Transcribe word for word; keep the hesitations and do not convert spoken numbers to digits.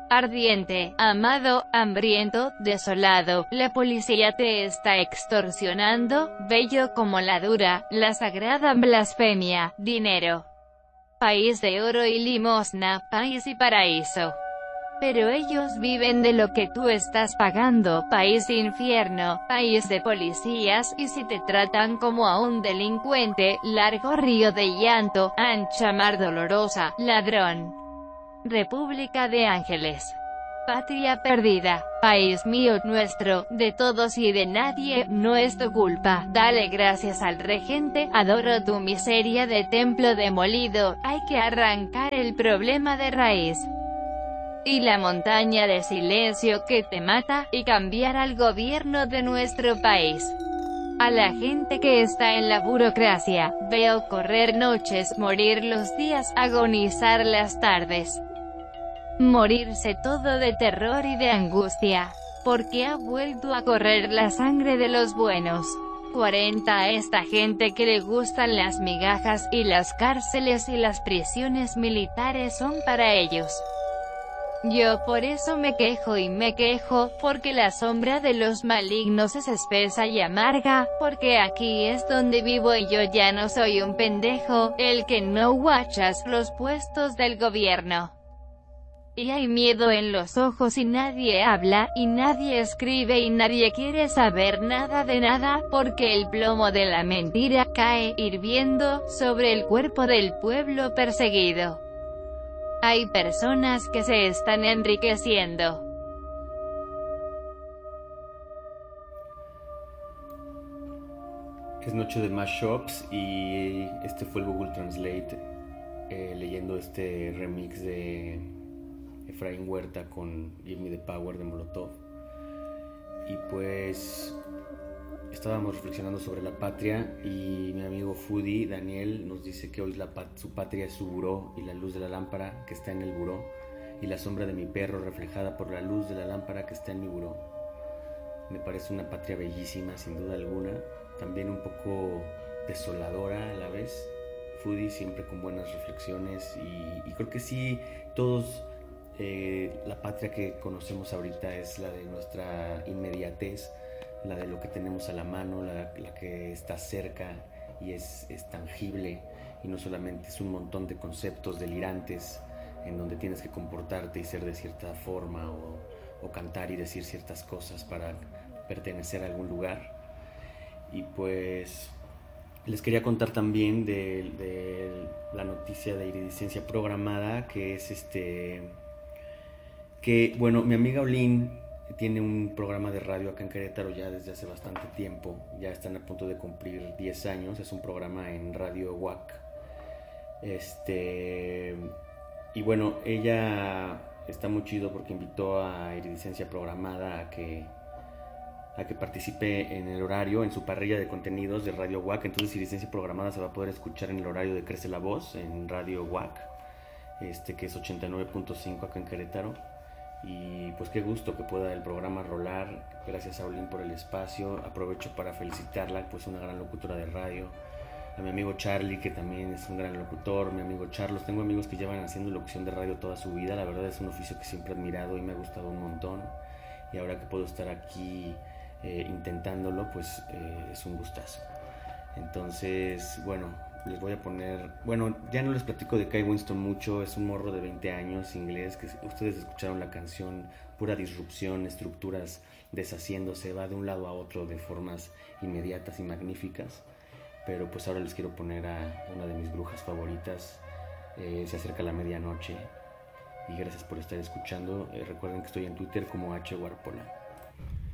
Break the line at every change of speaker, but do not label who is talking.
ardiente, amado, hambriento, desolado, la policía te está extorsionando, bello como la dura, la sagrada blasfemia, dinero. País de oro y limosna, país y paraíso. Pero ellos viven de lo que tú estás pagando, país infierno, país de policías, y si te tratan como a un delincuente, largo río de llanto, ancha mar dolorosa, ladrón. República de Ángeles. Patria perdida, país mío, nuestro, de todos y de nadie, no es tu culpa, dale gracias al regente, adoro tu miseria de templo demolido, hay que arrancar el problema de raíz. Y la montaña de silencio que te mata, y cambiar al gobierno de nuestro país. A la gente que está en la burocracia, veo correr noches, morir los días, agonizar las tardes. Morirse todo de terror y de angustia. Porque ha vuelto a correr la sangre de los buenos. cuarenta a esta gente que le gustan las migajas, y las cárceles y las prisiones militares son para ellos. Yo por eso me quejo y me quejo, porque la sombra de los malignos es espesa y amarga, porque aquí es donde vivo y yo ya no soy un pendejo, el que no guachas los puestos del gobierno. Y hay miedo en los ojos y nadie habla, y nadie escribe y nadie quiere saber nada de nada, porque el plomo de la mentira cae, hirviendo, sobre el cuerpo del pueblo perseguido. Hay personas que se están enriqueciendo.
Es noche de mashups y este fue el Google Translate eh, leyendo este remix de Efraín Huerta con Give Me the Power de Molotov. Y pues estábamos reflexionando sobre la patria y mi amigo Foodie, Daniel, nos dice que hoy la pat- su patria es su buró y la luz de la lámpara que está en el buró, y la sombra de mi perro reflejada por la luz de la lámpara que está en mi buró. Me parece una patria bellísima, sin duda alguna, también un poco desoladora a la vez. Foodie siempre con buenas reflexiones y, y creo que sí, todos eh, la patria que conocemos ahorita es la de nuestra inmediatez, la de lo que tenemos a la mano, la, la que está cerca y es, es tangible, y no solamente es un montón de conceptos delirantes en donde tienes que comportarte y ser de cierta forma o, o cantar y decir ciertas cosas para pertenecer a algún lugar. Y pues les quería contar también de, de la noticia de iridiscencia programada, que es este que bueno, mi amiga Olin tiene un programa de radio acá en Querétaro ya desde hace bastante tiempo, ya están a punto de cumplir diez años, es un programa en Radio U A C. Este, y bueno, ella está muy chido porque invitó a Iridiscencia Programada a que, a que participe en el horario, en su parrilla de contenidos de Radio U A C. Entonces Iridiscencia Programada se va a poder escuchar en el horario de Crece la Voz, en Radio U A C, este, que es ochenta y nueve punto cinco acá en Querétaro. Y pues qué gusto que pueda el programa rolar. Gracias a Olin por el espacio. Aprovecho para felicitarla, pues una gran locutora de radio. A mi amigo Charlie, que también es un gran locutor. Mi amigo Charlos. Tengo amigos que llevan haciendo locución de radio toda su vida. La verdad es un oficio que siempre he admirado y me ha gustado un montón. Y ahora que puedo estar aquí eh, intentándolo, pues eh, es un gustazo. Entonces, bueno, les voy a poner, bueno, ya no les platico de Kai Winston mucho, es un morro de veinte años, inglés, que ustedes escucharon la canción, pura disrupción, estructuras deshaciéndose, va de un lado a otro de formas inmediatas y magníficas, pero pues ahora les quiero poner a una de mis brujas favoritas, eh, se acerca la medianoche, y gracias por estar escuchando, eh, recuerden que estoy en Twitter como H. Warpola.